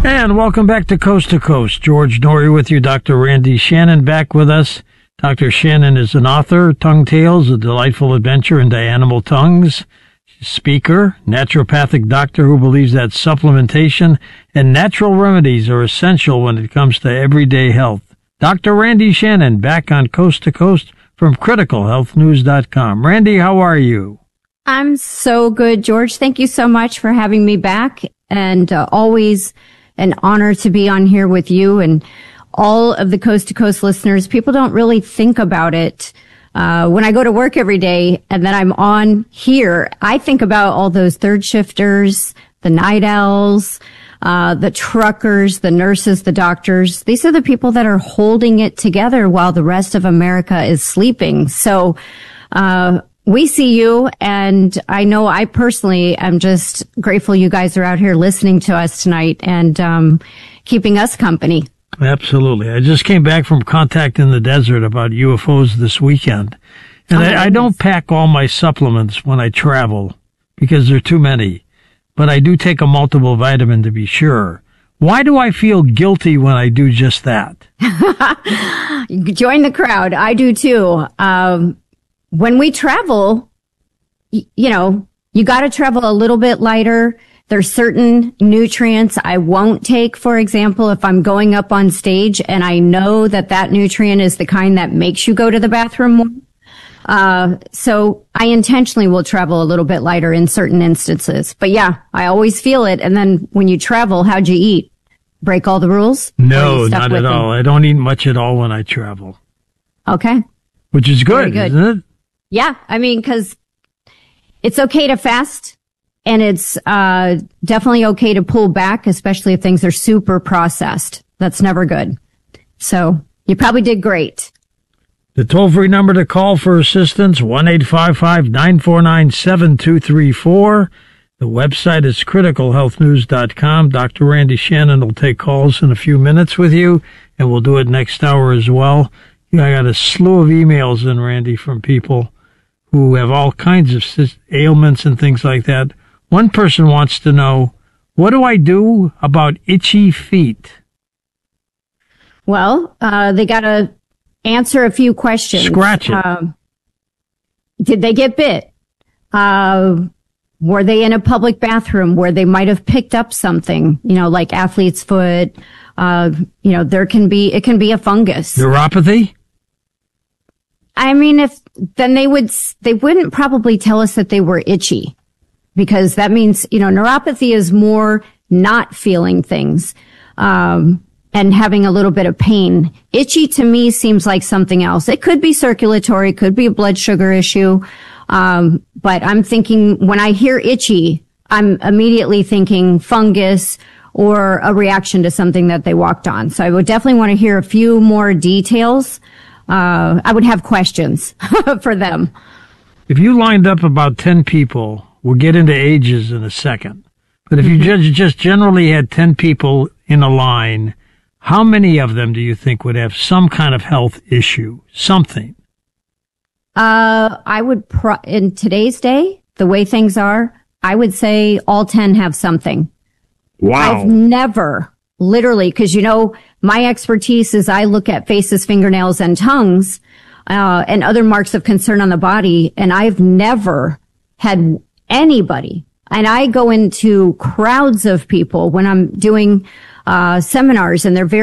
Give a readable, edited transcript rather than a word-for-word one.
And welcome back to Coast to Coast. George Noory with you, Dr. Randy Shannon back with us. Dr. Shannon is an author, Tongue Tales, A Delightful Adventure into Animal Tongues, speaker, naturopathic doctor who believes that supplementation and natural remedies are essential when it comes to everyday health. Dr. Randy Shannon back on Coast to Coast from criticalhealthnews.com. Randy, how are you? I'm so good, George. Thank you so much for having me back, and always an honor to be on here with you and all of the Coast to Coast listeners. People don't really think about it. When I go to work every day and then I'm on here, I think about all those third shifters, the night owls, the truckers, the nurses, the doctors. These are the people that are holding it together while the rest of America is sleeping. So, we see you, and I know I personally am just grateful you guys are out here listening to us tonight and keeping us company. Absolutely. I just came back from Contact in the Desert about UFOs this weekend. And I don't pack all my supplements when I travel because there are too many. But I do take a multiple vitamin to be sure. Why do I feel guilty when I do just that? Join the crowd. I do too. When we travel, you know, you got to travel a little bit lighter. There's certain nutrients I won't take, for example, if I'm going up on stage and I know that that nutrient is the kind that makes you go to the bathroom more. So I intentionally will travel a little bit lighter in certain instances. But yeah, I always feel it. And then when you travel, how'd you eat? Break all the rules? No, not at all. I don't eat much at all when I travel. Okay. Which is good, isn't it? Yeah, I mean, because it's okay to fast, and it's definitely okay to pull back, especially if things are super processed. That's never good. So you probably did great. The toll-free number to call for assistance, 1-855-949-7234. The website is criticalhealthnews.com. Dr. Randy Shannon will take calls in a few minutes with you, and we'll do it next hour as well. I got a slew of emails in, Randy, from people who have all kinds of ailments and things like that. One person wants to know, what do I do about itchy feet? Well, they got to answer a few questions. Scratch it. Did they get bit? Were they in a public bathroom where they might have picked up something, you know, like athlete's foot? You know, it can be a fungus. Neuropathy? I mean, they wouldn't probably tell us that they were itchy, because that means, you know, neuropathy is more not feeling things, and having a little bit of pain. Itchy to me seems like something else. It could be circulatory, could be a blood sugar issue. But I'm thinking, when I hear itchy, I'm immediately thinking fungus or a reaction to something that they walked on. So I would definitely want to hear a few more details. I would have questions for them. If you lined up about 10 people, we'll get into ages in a second. But if you just generally had 10 people in a line, how many of them do you think would have some kind of health issue? Something. I would, in today's day, the way things are, I would say all 10 have something. Wow. I've never, literally, because, you know, my expertise is I look at faces, fingernails, and tongues, and other marks of concern on the body, and I've never had anybody, and I go into crowds of people when I'm doing seminars, and they're very